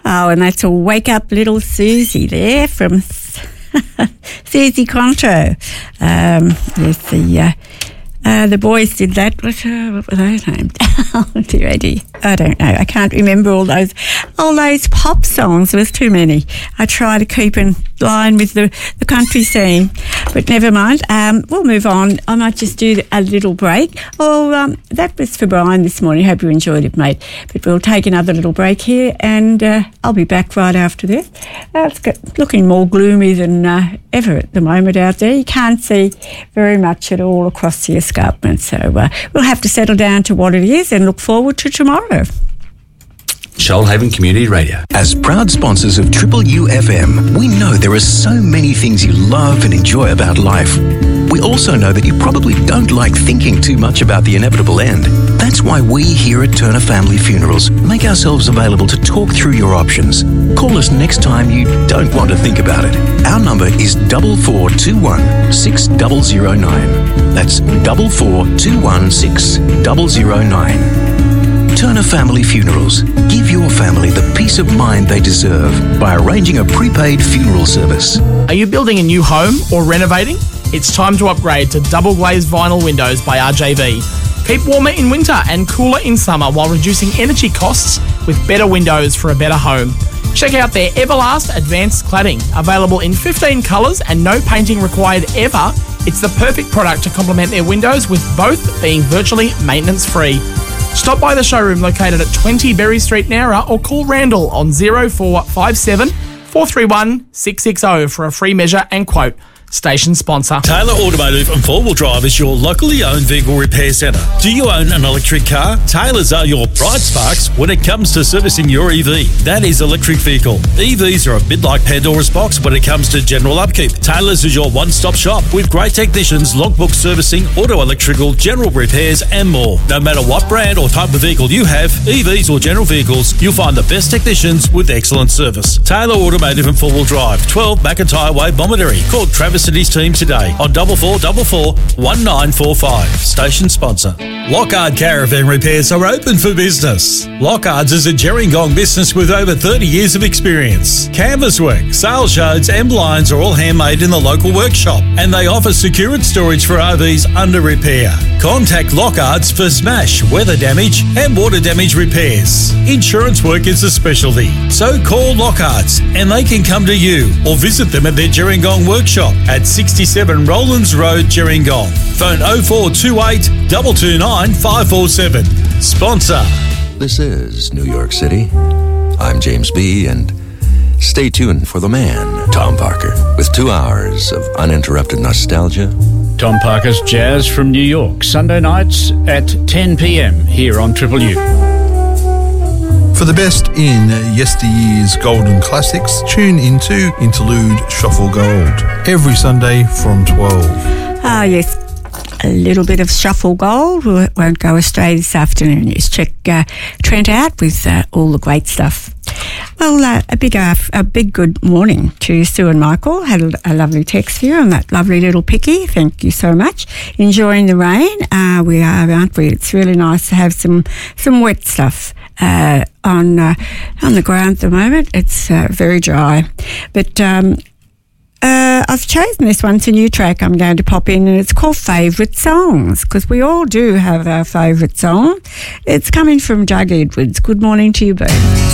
Oh, and that's a Wake Up Little Susie there from Susie Contro. The boys did that. What were those named? Oh, dear, Eddie. I don't know. I can't remember all those pop songs. There was too many. I try to keep in line with the country scene, but never mind. We'll move on. I might just do a little break. Oh, that was for Brian this morning. Hope you enjoyed it, mate. But we'll take another little break here, and I'll be back right after this. It's looking more gloomy than ever at the moment out there. You can't see very much at all across the escarpment, so we'll have to settle down to what it is and look forward to tomorrow. Shoalhaven Community Radio. As proud sponsors of Triple UFM, we know there are so many things you love and enjoy about life. We also know that you probably don't like thinking too much about the inevitable end. That's why we here at Turner Family Funerals make ourselves available to talk through your options. Call us next time you don't want to think about it. Our number is 4421 6009. That's 4421 6009. Turner Family Funerals. Give your family the peace of mind they deserve by arranging a prepaid funeral service. Are you building a new home or renovating? It's time to upgrade to double glazed vinyl windows by RJV. Keep warmer in winter and cooler in summer while reducing energy costs with better windows for a better home. Check out their Everlast Advanced Cladding. Available in 15 colours and no painting required ever, it's the perfect product to complement their windows, with both being virtually maintenance-free. Stop by the showroom located at 20 Berry Street, Nowra, or call Randall on 0457 431 660 for a free measure and quote. Station sponsor. Taylor Automotive and 4-Wheel Drive is your locally owned vehicle repair centre. Do you own an electric car? Taylor's are your bright sparks when it comes to servicing your EV. That is electric vehicle. EVs are a bit like Pandora's box when it comes to general upkeep. Taylor's is your one-stop shop with great technicians, logbook servicing, auto electrical, general repairs and more. No matter what brand or type of vehicle you have, EVs or general vehicles, you'll find the best technicians with excellent service. Taylor Automotive and 4-Wheel Drive, 12 McIntyre Way, Bomaderry. Call Travis and his team today on 4444 1945. Station sponsor. Lockhart Caravan Repairs are open for business. Lockhart's is a Gerringong business with over 30 years of experience. Canvas work, sail shades and blinds are all handmade in the local workshop, and they offer secured storage for RVs under repair. Contact Lockhart's for smash, weather damage and water damage repairs. Insurance work is a specialty, so call Lockhart's and they can come to you or visit them at their Gerringong workshop at 67 Rowlands Road, Gerringong. Phone 0428 229 547. Sponsor. This is New York City. I'm James B., and stay tuned for the man, Tom Parker, with 2 hours of uninterrupted nostalgia. Tom Parker's Jazz from New York, Sunday nights at 10 p.m. here on Triple U. For the best in yesteryear's golden classics, tune into Interlude Shuffle Gold every Sunday from 12. Ah, yes. A little bit of Shuffle Gold. We won't go astray this afternoon. Just check Trent out with all the great stuff. Well, a big good morning to Sue and Michael. Had a lovely text for you on that lovely little picky. Thank you so much. Enjoying the rain. We are, aren't we? It's really nice to have some wet stuff on the ground at the moment. It's very dry. But I've chosen this one. It's a new track I'm going to pop in, and it's called Favourite Songs, because we all do have our favourite song. It's coming from Doug Edwards. Good morning to you both.